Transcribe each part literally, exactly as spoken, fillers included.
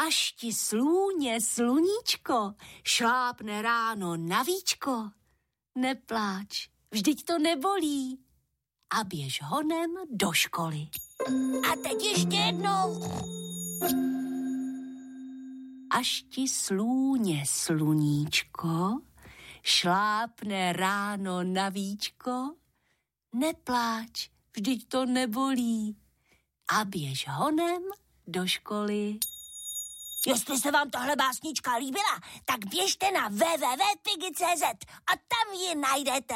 Až ti slůně sluníčko šlápne ráno na víčko, nepláč, vždyť to nebolí a běž honem do školy. A teď ještě jednou. Až ti slůně sluníčko šlápne ráno na víčko, nepláč, vždyť to nebolí a běž honem do školy. Jestli se vám tahle básnička líbila, tak běžte na w w w tečka pigi tečka c z a tam ji najdete.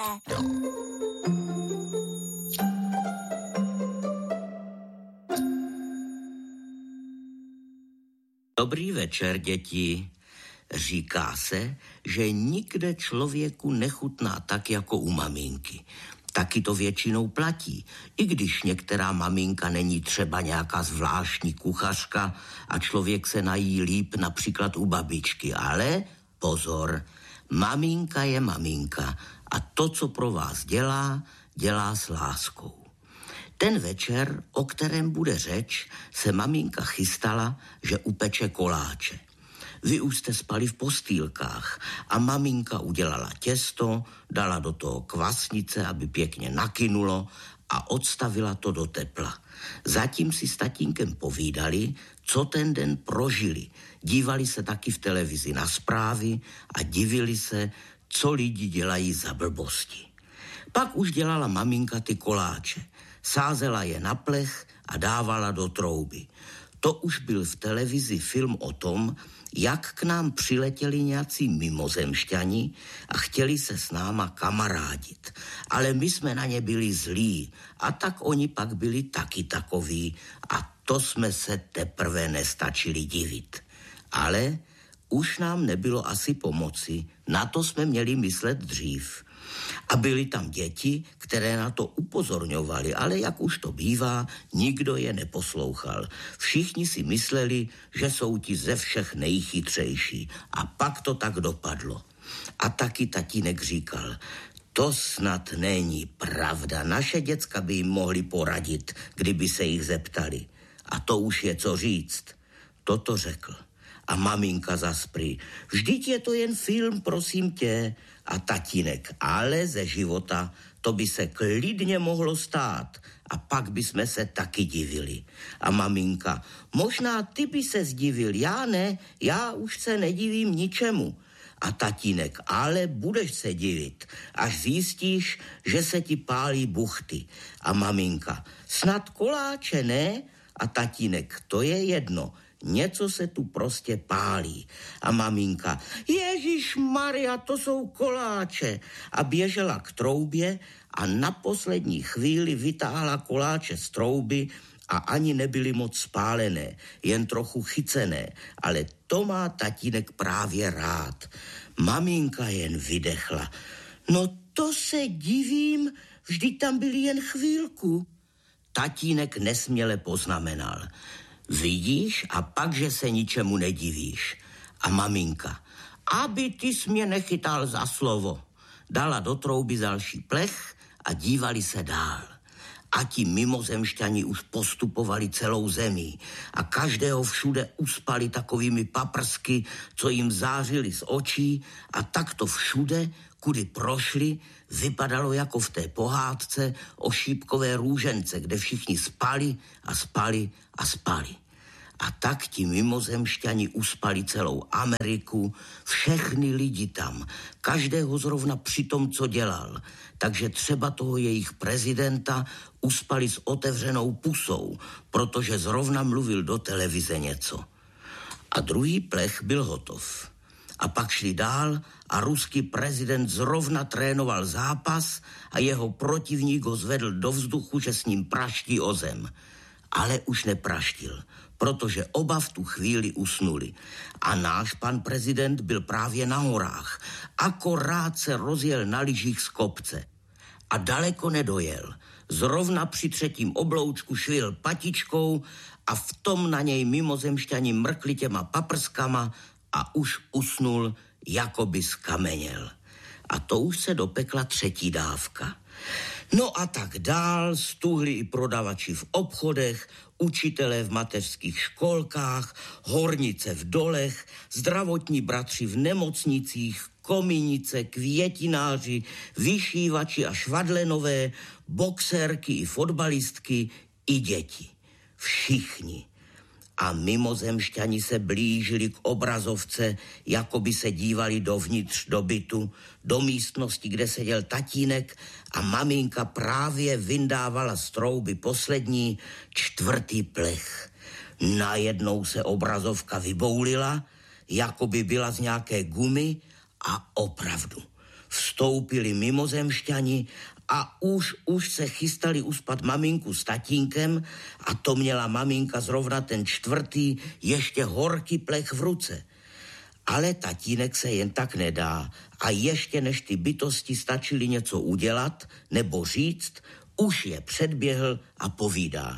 Dobrý večer, děti. Říká se, že nikde člověku nechutná tak jako u maminky. Taky to většinou platí, i když některá maminka není třeba nějaká zvláštní kuchařka a člověk se nají líp například u babičky. Ale pozor, maminka je maminka a to, co pro vás dělá, dělá s láskou. Ten večer, o kterém bude řeč, se maminka chystala, že upeče koláče. Vy už jste spali v postýlkách a maminka udělala těsto, dala do toho kvasnice, aby pěkně nakynulo a odstavila to do tepla. Zatím si s tatínkem povídali, co ten den prožili. Dívali se taky v televizi na zprávy a divili se, co lidi dělají za blbosti. Pak už dělala maminka ty koláče. Sázela je na plech a dávala do trouby. To už byl v televizi film o tom, jak k nám přiletěli nějací mimozemšťani a chtěli se s náma kamarádit. Ale my jsme na ně byli zlí a tak oni pak byli taky takoví a to jsme se teprve nestačili divit. Ale už nám nebylo asi pomoci, na to jsme měli myslet dřív. A byly tam děti, které na to upozorňovali, ale jak už to bývá, nikdo je neposlouchal. Všichni si mysleli, že jsou ti ze všech nejchytřejší. A pak to tak dopadlo. A taky tatínek říkal, to snad není pravda. Naše děcka by jim mohli poradit, kdyby se jich zeptali. A to už je co říct. Toto řekl. A maminka zas prý, vždyť je to jen film, prosím tě. A tatínek, ale ze života to by se klidně mohlo stát. A pak bychom se taky divili. A maminka, možná ty by se zdivil, já ne, já už se nedivím ničemu. A tatínek, ale budeš se divit, až zjistíš, že se ti pálí buchty. A maminka, snad koláče, ne? A tatínek, to je jedno, něco se tu prostě pálí. A maminka, Ježíš Maria, to jsou koláče. A běžela k troubě a na poslední chvíli vytáhla koláče z trouby a ani nebyly moc spálené, jen trochu chycené. Ale to má tatínek právě rád. Maminka jen vydechla. No to se divím, vždyť tam byli jen chvílku. Tatínek nesměle poznamenal. Vidíš, a pak, že se ničemu nedivíš. A maminka, aby ty jsi mě nechytal za slovo. Dala do trouby další plech a dívali se dál. A ti mimozemšťani už postupovali celou zemí a každého všude uspali takovými paprsky, co jim zářili z očí a takto všude, kudy prošli, vypadalo jako v té pohádce o šípkové růžence, kde všichni spali a spali a spali. A tak ti mimozemšťani uspali celou Ameriku, všechny lidi tam, každého zrovna při tom, co dělal. Takže třeba toho jejich prezidenta uspali s otevřenou pusou, protože zrovna mluvil do televize něco. A druhý plech byl hotov. A pak šli dál a ruský prezident zrovna trénoval zápas a jeho protivník ho zvedl do vzduchu, že s ním praští o zem. Ale už nepraštil, protože oba v tu chvíli usnuli. A náš pan prezident byl právě na horách. Akorát se rozjel na lyžích z kopce. A daleko nedojel. Zrovna při třetím obloučku švil patičkou a v tom na něj mimozemšťani mrkli těma paprskama a už usnul, jako by skameněl. A to už se dopekla třetí dávka. No a tak dál stuhli i prodavači v obchodech, učitelé v mateřských školkách, hornice v dolech, zdravotní bratři v nemocnicích, kominice, květináři, vyšívači a švadlenové, boxérky i fotbalistky i děti. Všichni. A mimozemšťani se blížili k obrazovce, jako by se dívali dovnitř do bytu, do místnosti, kde seděl tatínek a maminka právě vyndávala z trouby poslední čtvrtý plech. Najednou se obrazovka vyboulila, jako by byla z nějaké gumy a opravdu. Vstoupili mimozemšťani a už, už se chystali uspat maminku s tatínkem a to měla maminka zrovna ten čtvrtý ještě horký plech v ruce. Ale tatínek se jen tak nedá a ještě než ty bytosti stačili něco udělat nebo říct, už je předběhl a povídá: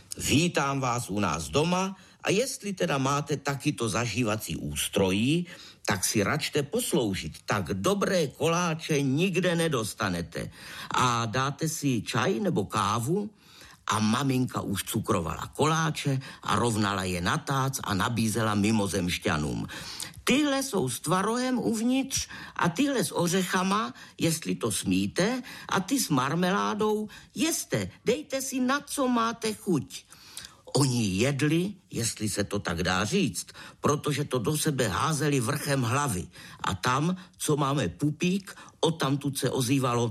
vítám vás u nás doma a jestli teda máte taky to zažívací ústrojí, tak si račte posloužit. Tak dobré koláče nikde nedostanete. A dáte si čaj nebo kávu? A maminka už cukrovala koláče a rovnala je na tác a nabízela mimozemšťanům. Tyhle jsou s tvarohem uvnitř a tyhle s ořechama, jestli to smíte, a ty s marmeládou, jeste, dejte si na co máte chuť. Oni jedli, jestli se to tak dá říct, protože to do sebe házeli vrchem hlavy. A tam, co máme pupík, odtamtud se ozývalo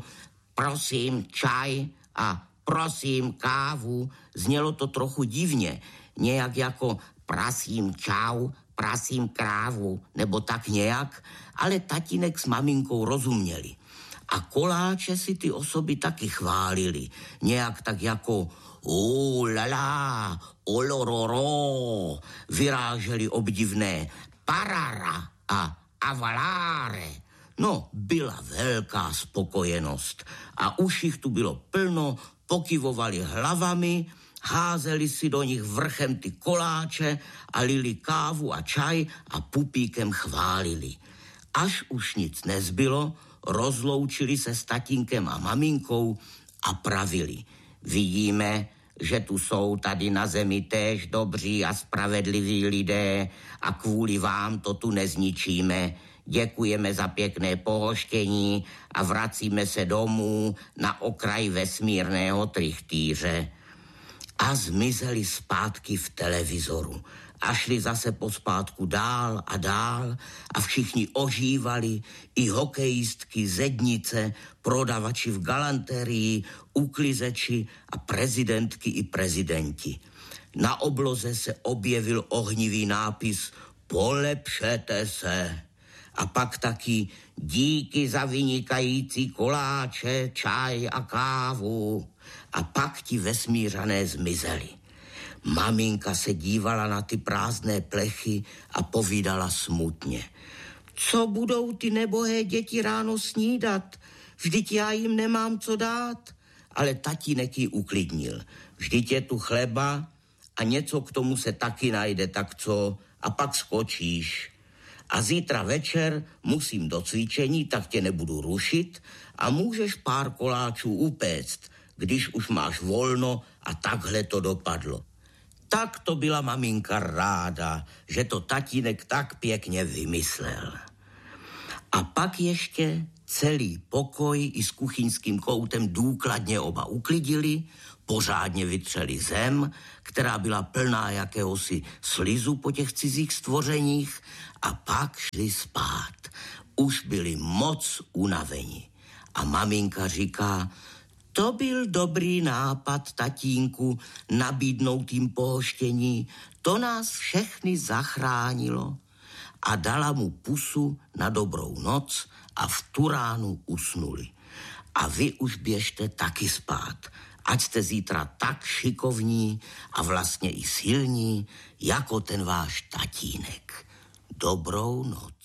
prosím čaj a prosím kávu. Znělo to trochu divně, nějak jako prosím čau, prosím krávu, nebo tak nějak, ale tatínek s maminkou rozuměli. A koláče si ty osoby taky chválili, nějak tak jako o lala, olororo, vyráželi obdivné parara a avaláre. No, byla velká spokojenost a už jich tu bylo plno, pokyvovali hlavami, házeli si do nich vrchem ty koláče a lili kávu a čaj a pupíkem chválili. Až už nic nezbylo, rozloučili se s tatínkem a maminkou a pravili: vidíme, že tu jsou tady na zemi též dobří a spravedliví lidé a kvůli vám to tu nezničíme. Děkujeme za pěkné pohoštění a vracíme se domů na okraj vesmírného trichtýře. A zmizeli zpátky v televizoru. A šli zase pospátku dál a dál a všichni ožívali, i hokejistky, zednice, prodavači v galanterii, uklizeči a prezidentky i prezidenti. Na obloze se objevil ohnivý nápis Polepšete se. A pak taky díky za vynikající koláče, čaj a kávu. A pak ti vesmířané zmizeli. Maminka se dívala na ty prázdné plechy a povídala smutně: co budou ty nebohé děti ráno snídat? Vždyť já jim nemám co dát. Ale tatínek ji uklidnil: vždyť je tu chleba a něco k tomu se taky najde, tak co? A pak skočíš. A zítra večer musím do cvičení, tak tě nebudu rušit a můžeš pár koláčů upéct, když už máš volno. A takhle to dopadlo. Tak to byla maminka ráda, že to tatínek tak pěkně vymyslel. A pak ještě celý pokoj i s kuchyňským koutem důkladně oba uklidili, pořádně vytřeli zem, která byla plná jakéhosi slizu po těch cizích stvořeních, a pak šli spát. Už byli moc unaveni. A maminka říká: to byl dobrý nápad, tatínku, nabídnout jim pohoštění. To nás všechny zachránilo. A dala mu pusu na dobrou noc a v tu ránu usnuli. A vy už běžte taky spát, ať jste zítra tak šikovní a vlastně i silní, jako ten váš tatínek. Dobrou noc.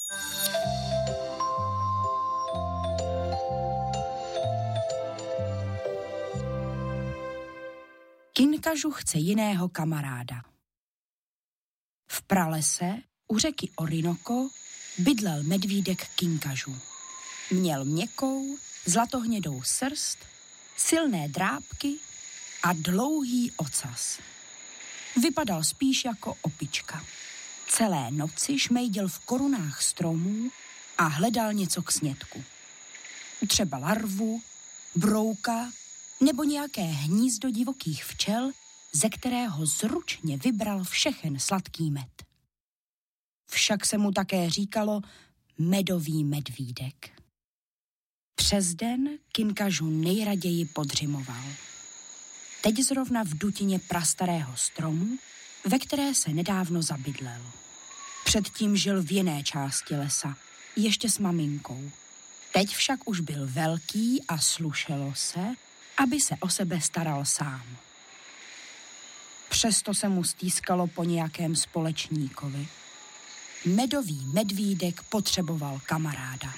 Kinkažu chce jiného kamaráda. V pralese u řeky Orinoco bydlel medvídek Kinkažu. Měl měkkou, zlatohnědou srst, silné drápky a dlouhý ocas. Vypadal spíš jako opička. Celé noci šmejdil v korunách stromů a hledal něco k snědku. Třeba larvu, brouka nebo nějaké hnízdo divokých včel, ze kterého zručně vybral všechen sladký med. Však se mu také říkalo medový medvídek. Přes den Kinkažu nejraději podřimoval. Teď zrovna v dutině prastarého stromu, ve které se nedávno zabydlel. Předtím žil v jiné části lesa, ještě s maminkou. Teď však už byl velký a slušelo se, aby se o sebe staral sám. Přesto se mu stýskalo po nějakém společníkovi. Medový medvídek potřeboval kamaráda.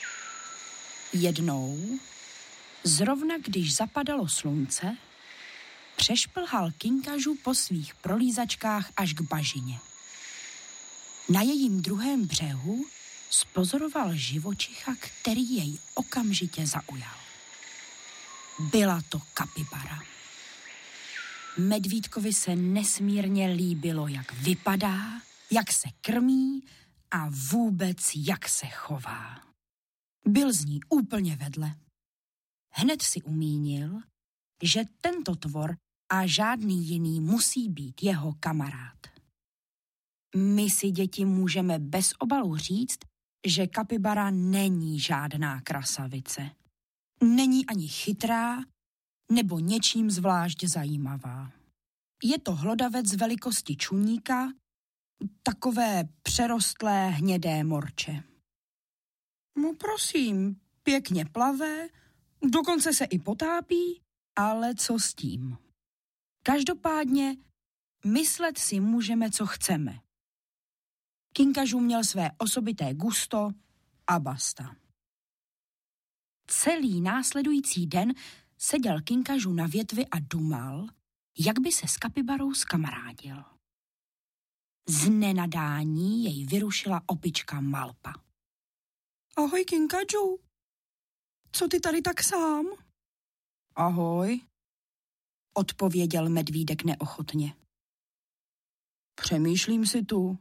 Jednou, zrovna když zapadalo slunce, přešplhal Kinkažu po svých prolízačkách až k bažině. Na jejím druhém břehu spozoroval živočicha, který jej okamžitě zaujal. Byla to kapibara. Medvídkovi se nesmírně líbilo, jak vypadá, jak se krmí a vůbec jak se chová. Byl z ní úplně vedle. Hned si umínil, že tento tvor a žádný jiný musí být jeho kamarád. My si, děti, můžeme bez obalu říct, že kapibara není žádná krasavice. Není ani chytrá nebo něčím zvlášť zajímavá. Je to hlodavec velikosti čuníka, takové přerostlé hnědé morče. No prosím, pěkně plave, dokonce se i potápí, ale co s tím? Každopádně myslet si můžeme, co chceme. Kinkažu měl své osobité gusto a basta. Celý následující den seděl Kinkažu na větvi a dumal, jak by se s kapibarou zkamarádil. Z nenadání jej vyrušila opička Malpa. Ahoj, Kinkažu. Co ty tady tak sám? Ahoj, odpověděl medvídek neochotně. Přemýšlím si tu.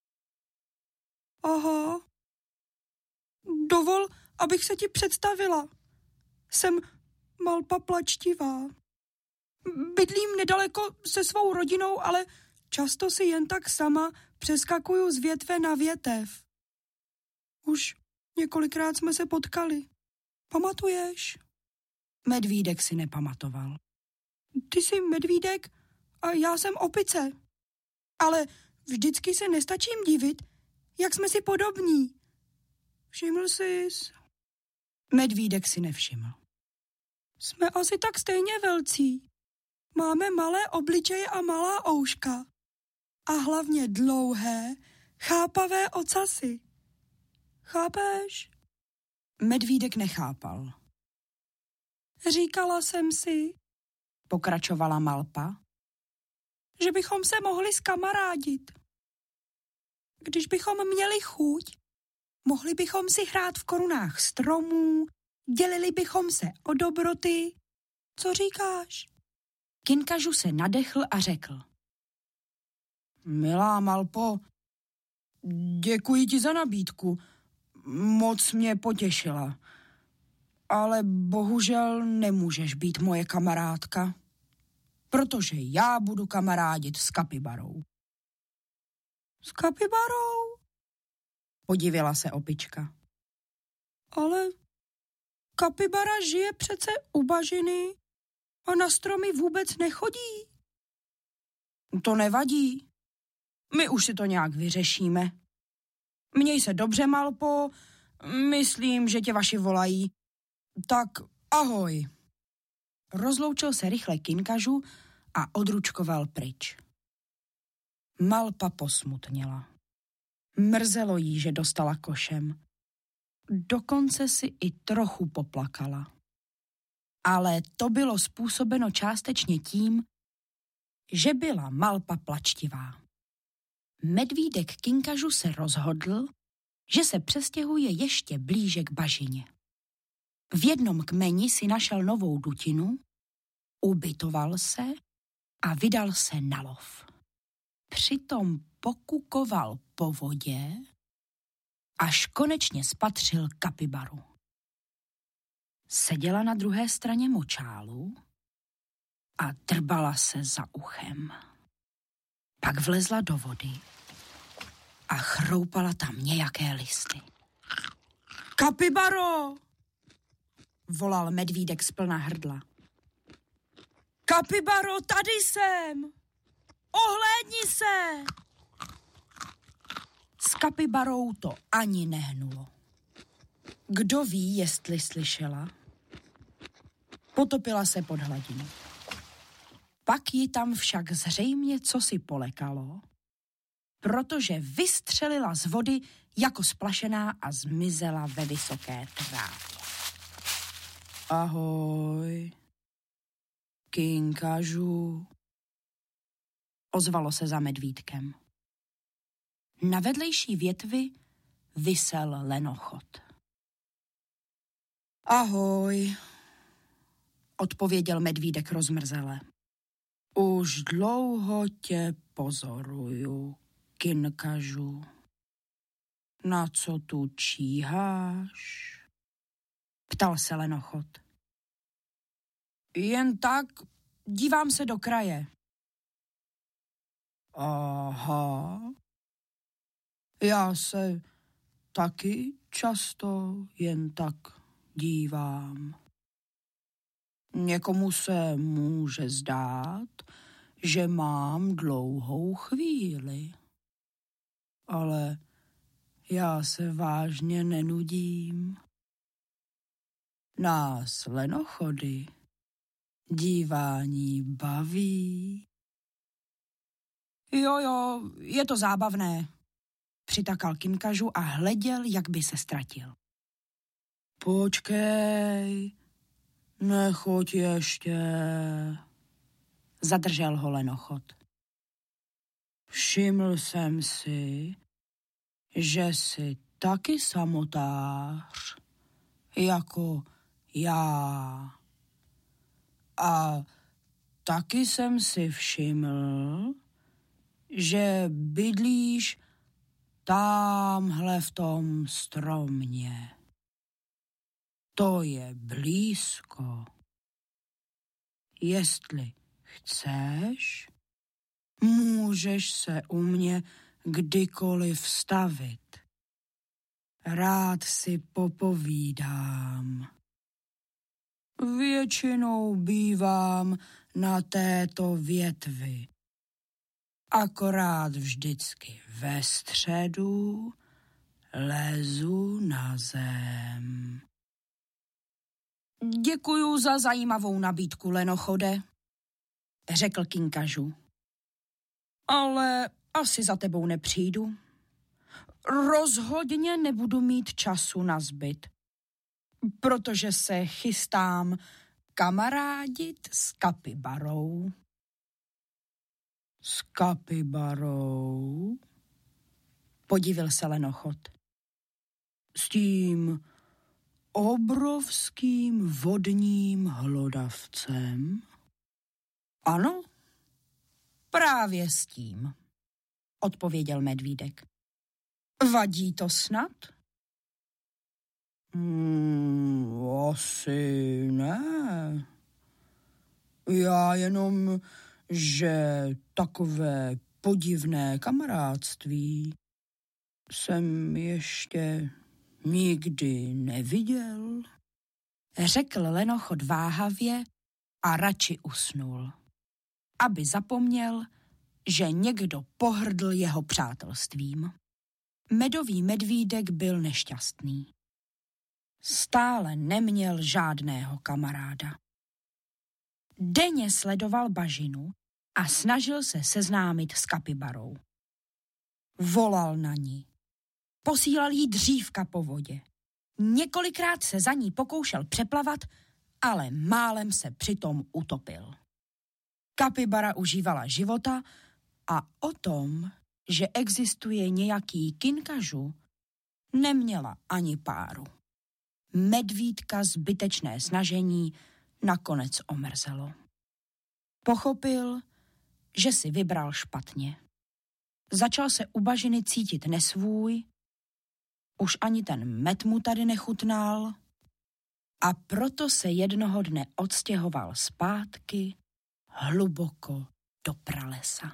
Aha. Dovol, abych se ti představila. Jsem Malpa Plačtivá. Bydlím nedaleko se svou rodinou, ale často si jen tak sama přeskakuju z větve na větev. Už několikrát jsme se potkali. Pamatuješ? Medvídek si nepamatoval. Ty jsi medvídek a já jsem opice. Ale vždycky se nestačím divit, jak jsme si podobní. Všiml jsi? Medvídek si nevšiml. Jsme asi tak stejně velcí. Máme malé obličeje a malá ouška. A hlavně dlouhé, chápavé ocasy. Chápeš? Medvídek nechápal. Říkala jsem si, pokračovala Malpa, že bychom se mohli zkamarádit. Když bychom měli chuť, mohli bychom si hrát v korunách stromů, dělili bychom se o dobroty. Co říkáš? Kinkažu se nadechl a řekl. Milá Malpo, děkuji ti za nabídku. Moc mě potěšila. Ale bohužel nemůžeš být moje kamarádka, protože já budu kamarádit s kapibarou. S kapibarou? Podivila se opička. Ale kapibara žije přece u bažiny a na stromy vůbec nechodí. To nevadí. My už si to nějak vyřešíme. Měj se dobře, Malpo. Myslím, že tě vaši volají. Tak ahoj. Rozloučil se rychle Kinkažu a odručkoval pryč. Malpa posmutněla. Mrzelo jí, že dostala košem. Dokonce si i trochu poplakala. Ale to bylo způsobeno částečně tím, že byla Malpa Plačtivá. Medvídek Kinkažu se rozhodl, že se přestěhuje ještě blíže k bažině. V jednom kmeni si našel novou dutinu, ubytoval se a vydal se na lov. Přitom pokukoval po vodě, až konečně spatřil kapibaru. Seděla na druhé straně močálu a drbala se za uchem. Pak vlezla do vody a chroupala tam nějaké listy. Kapibaro! Volal medvídek splna hrdla. Kapibaro, tady jsem! Ohlédni se! S kapibarou to ani nehnulo. Kdo ví, jestli slyšela? Potopila se pod hladinu. Pak ji tam však zřejmě cosi polekalo, protože vystřelila z vody jako splašená a zmizela ve vysoké trávě. Ahoj, Kinkažu, ozvalo se za medvídkem. Na vedlejší větvi visel lenochod. Ahoj, odpověděl medvídek rozmrzele. Už dlouho tě pozoruju, Kinkažu. Na co tu číháš? Ptal se lenochod. Jen tak dívám se do kraje. Aha. Já se taky často jen tak dívám. Někomu se může zdát, že mám dlouhou chvíli. Ale já se vážně nenudím. Nás lenochody dívání baví. Jo, jo, je to zábavné, přitakal Kinkažu a hleděl, jak by se ztratil. Počkej, nechoď ještě, zadržel ho lenochod. Všiml jsem si, že jsi taky samotář, jako já. A taky jsem si všiml, že bydlíš támhle v tom stromě. To je blízko. Jestli chceš, můžeš se u mě kdykoliv stavit. Rád si popovídám. Většinou bývám na této větvi. Akorát vždycky ve středu lezu na zem. Děkuju za zajímavou nabídku, lenochode, řekl Kinkažu. Ale asi za tebou nepřijdu. Rozhodně nebudu mít času na zbyt, protože se chystám kamarádit s kapibarou. S kapibarou? Podivil se lenochod. S tím obrovským vodním hlodavcem? Ano, právě s tím, odpověděl medvídek. Vadí to snad? Hmm, asi ne. Já jenom, že takové podivné kamarádství jsem ještě nikdy neviděl, řekl lenochod váhavě a radši usnul, aby zapomněl, že někdo pohrdl jeho přátelstvím. Medový medvídek byl nešťastný. Stále neměl žádného kamaráda. Denně sledoval bažinu a snažil se seznámit s kapibarou. Volal na ní. Posílal jí dřívka po vodě. Několikrát se za ní pokoušel přeplavat, ale málem se přitom utopil. Kapibara užívala života a o tom, že existuje nějaký Kinkažu, neměla ani páru. medvídka zbytečné snažení nakonec omrzelo. Pochopil, že si vybral špatně. Začal se u bažiny cítit nesvůj, už ani ten med mu tady nechutnal a proto se jednoho dne odstěhoval zpátky hluboko do pralesa.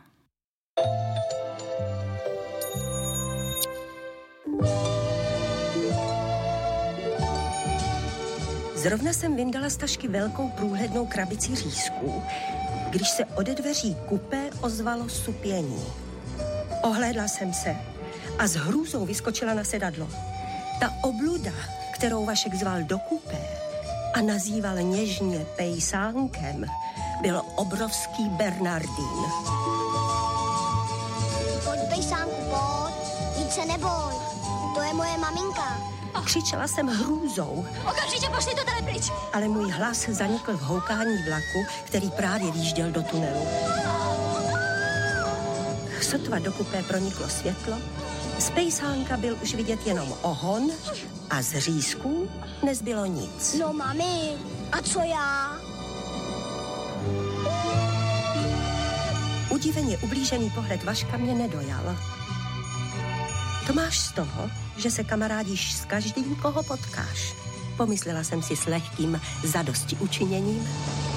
Zrovna jsem vyndala z tašky velkou průhlednou krabici řízků, když se ode dveří kupé ozvalo supění. Ohlédla jsem se a s hrůzou vyskočila na sedadlo. Ta obluda, kterou Vašek zval do kupé a nazýval něžně pejsánkem, byl obrovský Bernardín. Pojď, pejsánku, pojď, nic se neboj, to je moje maminka. Křičela jsem hrůzou. Okamžitě pošli to tady pryč. Ale můj hlas zanikl v houkání vlaku, který právě výjížděl do tunelu. Sotva do kupé proniklo světlo, z pejsánka byl už vidět jenom ohon a z řízků nezbylo nic. No mami, a co já? Udiveně ublížený pohled Vaška mě nedojal. To máš z toho, že se kamarádíš s každým, koho potkáš. Pomyslela jsem si s lehkým zadosti učiněním